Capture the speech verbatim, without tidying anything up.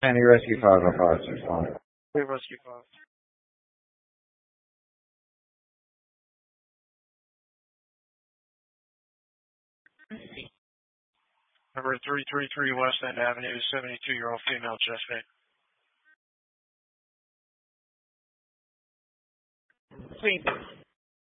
Any Rescue five oh five, six one. We rescue five. Number three three three West End Avenue, seventy-two-year-old female chest pain. Please.